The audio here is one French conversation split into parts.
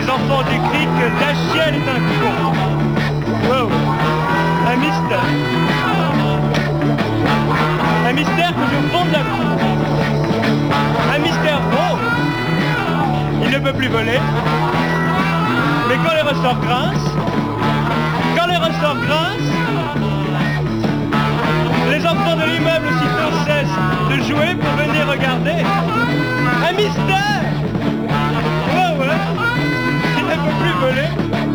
les enfants du cric, Dachiel est un con. Wow. Un mystère. Un mystère que je fonde la vie. Un mystère gros. Il ne peut plus voler. Mais quand les ressorts grincent, les enfants de l'immeuble aussitôt cessent de jouer pour venir regarder. Un mystère. Ouais. Il ne peut plus voler.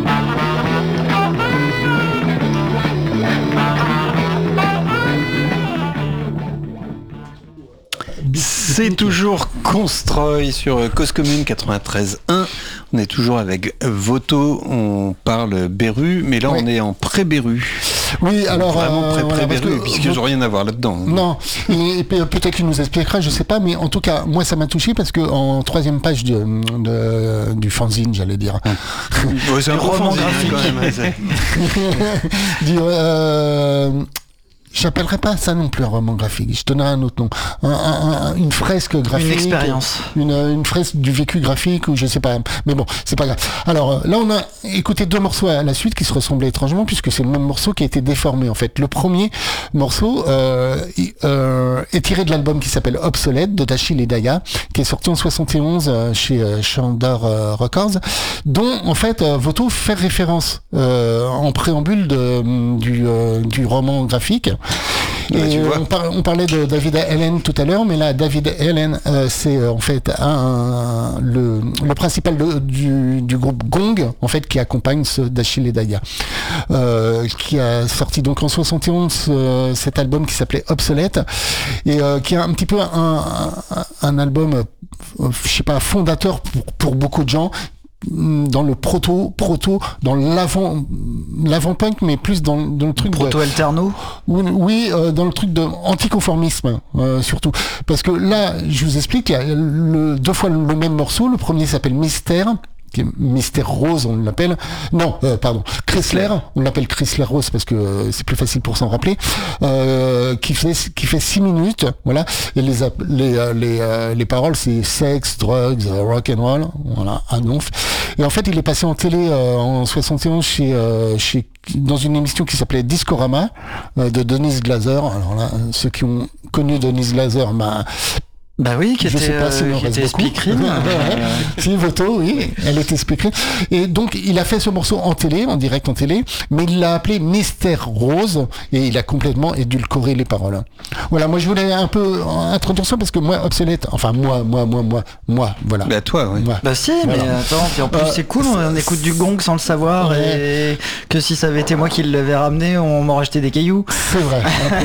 C'est toujours Constroy sur Cause Commune 93.1. On est toujours avec Voto, on parle Beru, mais là on est en pré-Beru. Oui, alors... Vraiment pré-Beru, puisque je n'ai rien à voir là-dedans. Non, et peut-être qu'il nous expliquera, je ne sais pas, mais en tout cas, moi ça m'a touché parce qu'en troisième page du fanzine, j'allais dire. C'est un roman graphique quand même. J'appellerais pas ça non plus un roman graphique, je donnerais un autre nom. Une fresque graphique. Une expérience. Une fresque du vécu graphique, ou je sais pas. Mais bon, c'est pas grave. Alors là, on a écouté deux morceaux à la suite qui se ressemblaient étrangement, puisque c'est le même morceau qui a été déformé en fait. Le premier morceau est tiré de l'album qui s'appelle Obsolète de Dachiel et Daya, qui est sorti en 71 chez Shandor Records, dont en fait Voto fait référence en préambule du roman graphique. Et on parlait de David Hellen tout à l'heure, mais là David Hellen c'est en fait le principal du groupe Gong en fait qui accompagne ce Dachiel et Daya, qui a sorti donc en 71 cet album qui s'appelait Obsolète et qui est un petit peu un album je sais pas fondateur pour beaucoup de gens, dans le proto dans l'avant-punk, mais plus dans le truc proto-alterno. Oui, dans le truc de anticonformisme surtout, parce que là je vous explique, il y a deux fois le même morceau. Le premier s'appelle Mystère, qui est Mystère Rose, on l'appelle. Non, pardon, Chrysler, on l'appelle Chrysler Rose parce que c'est plus facile pour s'en rappeler. Qui fait 6 minutes, voilà. Et les paroles c'est sexe, drugs, rock and roll, voilà, un donf. Et en fait, il est passé en télé en 71 dans une émission qui s'appelait Discorama de Denise Glaser. Alors là, ceux qui ont connu Denise Glaser, bah oui, qui était speakerine. Si, Voto, oui, elle était speakerine. Et donc, il a fait ce morceau en direct en télé, mais il l'a appelé Mystère Rose, et il a complètement édulcoré les paroles. Voilà, moi je voulais un peu introduire ça, parce que moi, Obsolète, enfin moi, voilà. Bah toi, oui. Moi. Bah si, voilà. Mais attends, puis en plus c'est cool, on écoute du Gong sans le savoir, ouais. Et que si ça avait été moi qui l'avais ramené, on m'aurait acheté des cailloux. C'est vrai.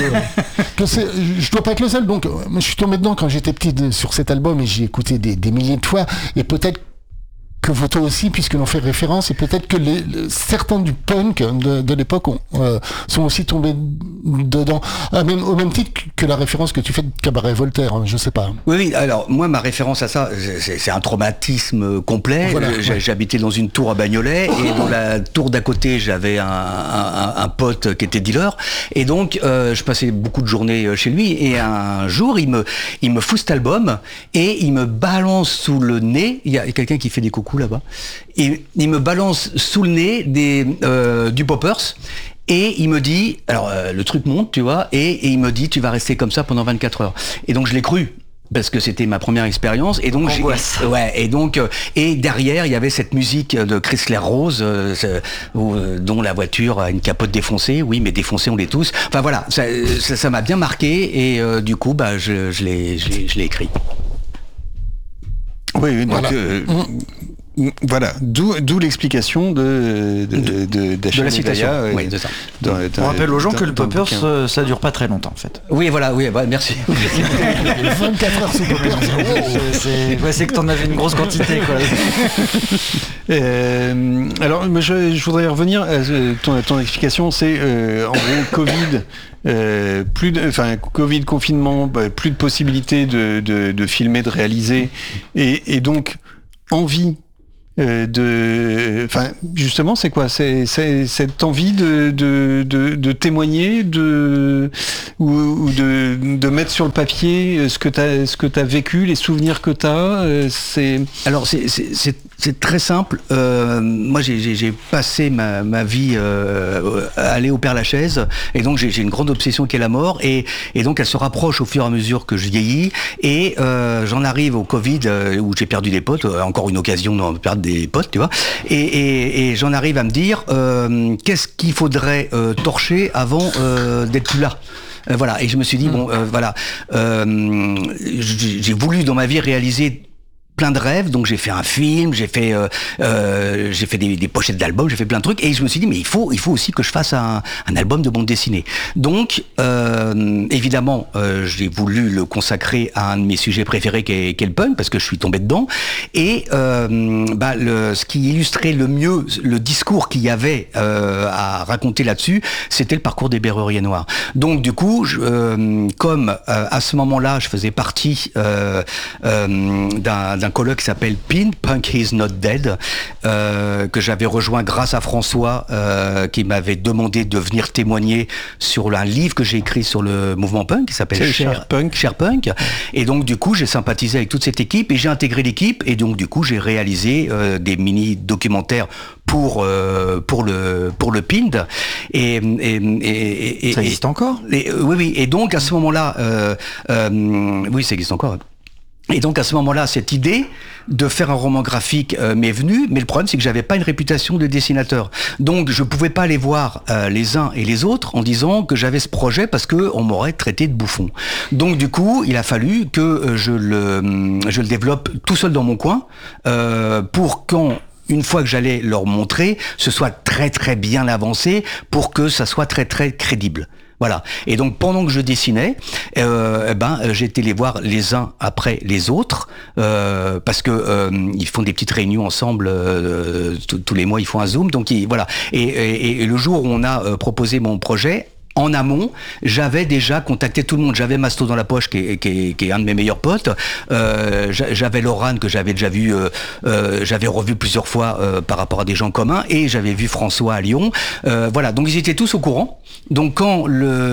Je dois pas être le seul, donc je suis tombé dedans quand j'étais petit sur cet album et j'ai écouté des milliers de fois, et peut-être que Voto aussi, puisque l'on fait référence, et peut-être que certains du punk de l'époque sont aussi tombés dedans, au même titre que la référence que tu fais de Cabaret Voltaire, hein, je sais pas. Oui, alors moi ma référence à ça, c'est un traumatisme complet. Voilà, j'habitais dans une tour à Bagnolet, et dans la tour d'à côté j'avais un pote qui était dealer, et donc je passais beaucoup de journées chez lui, et un jour il me fout cet album et il me balance sous le nez, il y a quelqu'un qui fait des coucous là-bas, et il me balance sous le nez du Poppers, et il me dit, alors le truc monte, tu vois, et il me dit, tu vas rester comme ça pendant 24 heures. Et donc je l'ai cru, parce que c'était ma première expérience, et donc et derrière il y avait cette musique de Chrysler Rose, dont la voiture a une capote défoncée. Oui, mais défoncée on l'est tous. Enfin voilà, ça m'a bien marqué, et du coup je l'ai écrit. Oui, donc voilà, d'où l'explication de la citation. Oui, de ça. On rappelle aux gens que le Poppers, ça dure pas très longtemps en fait. Oui, voilà, oui, bah, merci. 24 heures sous Poppers. C'est que t'en avais une grosse quantité, quoi. Alors, je voudrais revenir à ton explication, c'est en gros Covid, confinement, plus de possibilités de filmer, de réaliser, et donc envie justement, c'est quoi? C'est cette envie de témoigner, ou de mettre sur le papier ce que t'as vécu, les souvenirs que t'as. Alors C'est très simple. Moi, j'ai passé ma vie à aller au Père-Lachaise, et donc j'ai une grande obsession qui est la mort, et donc elle se rapproche au fur et à mesure que je vieillis, et j'en arrive au Covid où j'ai perdu des potes, encore une occasion de perdre des potes, tu vois, et j'en arrive à me dire qu'est-ce qu'il faudrait torcher avant d'être plus là. Voilà, et je me suis dit j'ai voulu dans ma vie réaliser plein de rêves, donc j'ai fait un film, j'ai fait des pochettes d'albums, j'ai fait plein de trucs, et je me suis dit mais il faut aussi que je fasse un album de bande dessinée. Donc évidemment j'ai voulu le consacrer à un de mes sujets préférés qui est le punk, parce que je suis tombé dedans, et ce qui illustrait le mieux le discours qu'il y avait à raconter là-dessus, c'était le parcours des Berruriers Noirs. Donc du coup comme à ce moment-là je faisais partie d'un colloque qui s'appelle PIN, Punk Is Not Dead, que j'avais rejoint grâce à François, qui m'avait demandé de venir témoigner sur un livre que j'ai écrit sur le mouvement punk, qui s'appelle Cher Punk. Et donc du coup j'ai sympathisé avec toute cette équipe, et j'ai intégré l'équipe, et donc du coup j'ai réalisé des mini-documentaires pour le PIND, et ça existe encore. Oui, et donc à ce moment-là, oui, ça existe encore. Et donc à ce moment-là, cette idée de faire un roman graphique m'est venue, mais le problème c'est que j'avais pas une réputation de dessinateur. Donc je pouvais pas aller voir les uns et les autres en disant que j'avais ce projet, parce que on m'aurait traité de bouffon. Donc du coup, il a fallu que je le développe tout seul dans mon coin, pour une fois que j'allais leur montrer, ce soit très très bien avancé, pour que ça soit très très crédible. Voilà. Et donc pendant que je dessinais, j'étais les voir les uns après les autres, parce que ils font des petites réunions ensemble tous les mois, ils font un Zoom. Donc voilà. Et le jour où on a proposé mon projet, en amont, j'avais déjà contacté tout le monde. J'avais Masto dans la poche, qui est un de mes meilleurs potes. J'avais Laurent, que j'avais déjà vu, j'avais revu plusieurs fois par rapport à des gens communs, et j'avais vu François à Lyon. Voilà, donc ils étaient tous au courant. Donc quand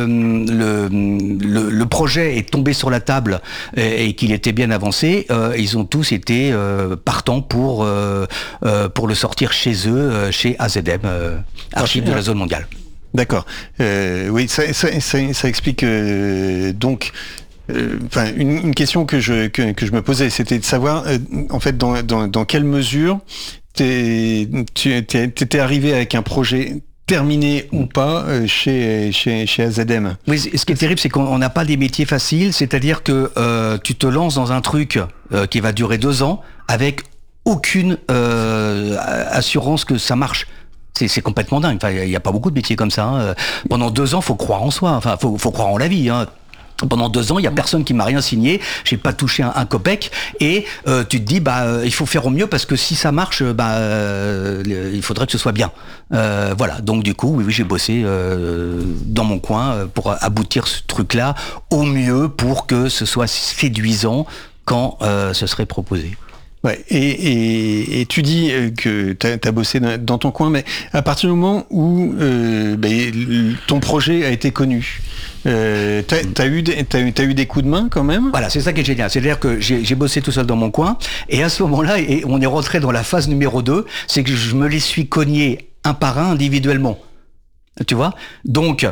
le projet est tombé sur la table et qu'il était bien avancé, ils ont tous été partants pour le sortir chez eux, chez AZM, Archives du Réseau Mondial. D'accord. Oui, ça explique donc. Une question que je me posais, c'était de savoir en fait dans quelle mesure tu étais arrivé avec un projet terminé ou pas chez AZM. Oui, ce qui est terrible, c'est qu'on n'a pas des métiers faciles, c'est-à-dire que tu te lances dans un truc qui va durer 2 ans avec aucune assurance que ça marche. C'est complètement dingue. Enfin, il n'y a pas beaucoup de métiers comme ça. Hein. Pendant 2 ans, faut croire en soi. Enfin, faut croire en la vie. Hein. Pendant 2 ans, il y a personne qui m'a rien signé. J'ai pas touché un copec. Et tu te dis, il faut faire au mieux, parce que si ça marche, il faudrait que ce soit bien. Voilà. Donc du coup, oui, j'ai bossé dans mon coin pour aboutir ce truc-là au mieux, pour que ce soit séduisant quand ce serait proposé. Ouais, et tu dis que t'as bossé dans ton coin, mais à partir du moment où ton projet a été connu, t'as eu des coups de main quand même. Voilà, c'est ça qui est génial. C'est-à-dire que j'ai bossé tout seul dans mon coin, et à ce moment-là, et on est rentré dans la phase numéro 2, c'est que je me les suis cognés un par un individuellement. Tu vois, donc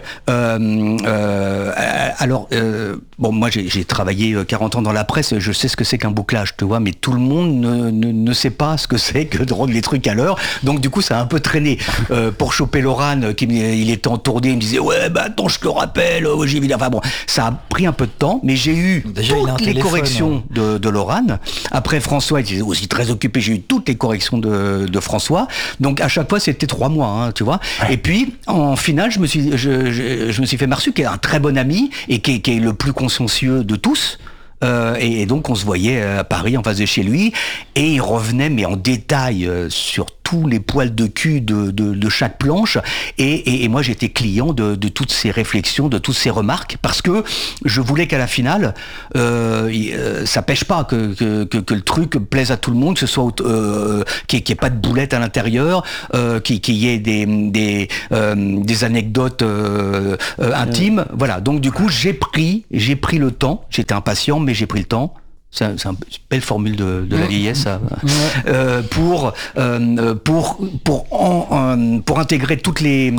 moi j'ai travaillé 40 ans dans la presse, je sais ce que c'est qu'un bouclage, tu vois, mais tout le monde ne sait pas ce que c'est que de rendre les trucs à l'heure. Donc du coup ça a un peu traîné. Pour choper Laurent, il était en tournée, il me disait attends, je te rappelle, j'ai vu. Enfin bon, ça a pris un peu de temps, mais j'ai eu toutes les corrections de Laurent. Après François était aussi très occupé, j'ai eu toutes les corrections de François. Donc à chaque fois c'était 3 mois, hein, tu vois. Ouais. Et puis en finale, je me suis fait Marsu, qui est un très bon ami et qui est le plus consciencieux de tous. Et donc on se voyait à Paris en face de chez lui, et il revenait mais en détail sur tous les poils de cul de chaque planche, et moi j'étais client de toutes ces réflexions, de toutes ces remarques, parce que je voulais qu'à la finale ça pêche pas, que le truc plaise à tout le monde, que ce soit qu'il n'y ait pas de boulettes à l'intérieur, qu'il y ait des anecdotes intimes. Voilà, donc du coup j'ai pris le temps, j'étais impatient, mais j'ai pris le temps C'est une belle formule de la vieillesse, ça. Pour intégrer toutes les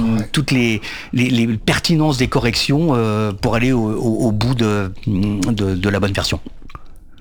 pertinences des corrections pour aller au bout de la bonne version.